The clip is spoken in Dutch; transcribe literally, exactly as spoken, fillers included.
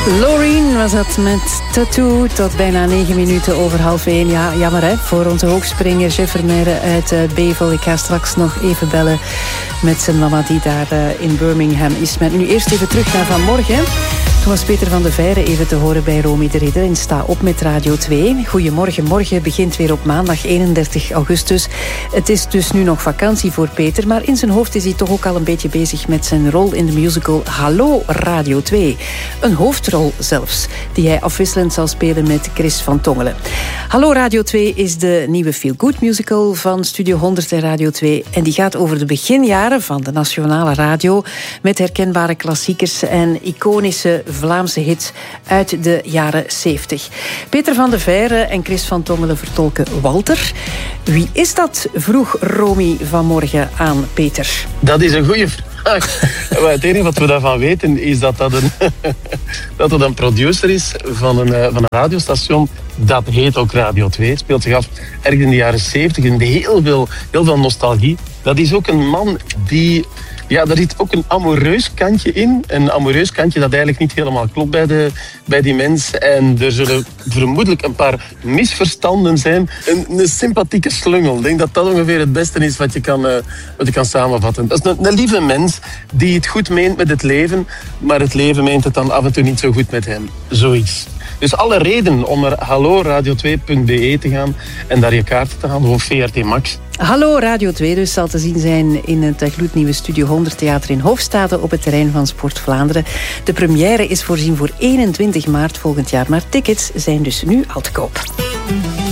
Loreen was dat met Tattoo tot bijna negen minuten over half één. Ja, jammer hè, voor onze hoogspringer Jeff Vermeijden uit uh, Bevel. Ik ga straks nog even bellen met zijn mama die daar uh, in Birmingham is. Maar nu eerst even terug naar vanmorgen. Toen was Peter van de Veire even te horen bij Romy de Ridder in Sta op met Radio twee. Goedemorgen, morgen begint weer op maandag eenendertig augustus. Het is dus nu nog vakantie voor Peter, maar in zijn hoofd is hij toch ook al een beetje bezig met zijn rol in de musical Hallo Radio twee. Een hoofdrol zelfs, die hij afwisselend zal spelen met Chris van Tongelen. Hallo Radio twee is de nieuwe feel-good musical van Studio honderd en Radio twee. En die gaat over de beginjaren van de nationale radio met herkenbare klassiekers en iconische Vlaamse hits uit de jaren zeventig. Peter van de Veire en Chris van Tongelen vertolken Walter. Wie is dat? Vroeg Romy vanmorgen aan Peter. Dat is een goede vraag. Het enige wat we daarvan weten is dat dat een, dat het een producer is van een, van een radiostation. Dat heet ook Radio twee. Het speelt zich af ergens in de jaren zeventig. En heel veel, heel veel nostalgie. Dat is ook een man die... Ja, daar zit ook een amoureus kantje in. Een amoureus kantje dat eigenlijk niet helemaal klopt bij, de, bij die mens. En er zullen vermoedelijk een paar misverstanden zijn. Een, een sympathieke slungel. Ik denk dat dat ongeveer het beste is wat je kan, uh, wat je kan samenvatten. Dat is een, een lieve mens die het goed meent met het leven, maar het leven meent het dan af en toe niet zo goed met hem. Zoiets. Dus alle reden om naar hallo radio twee punt b e te gaan en daar je kaarten te halen voor V R T Max. Hallo Radio twee dus zal te zien zijn in het gloednieuwe Studio honderd Theater in Hoofdstade op het terrein van Sport Vlaanderen. De première is voorzien voor eenentwintig maart volgend jaar, maar tickets zijn dus nu al te koop.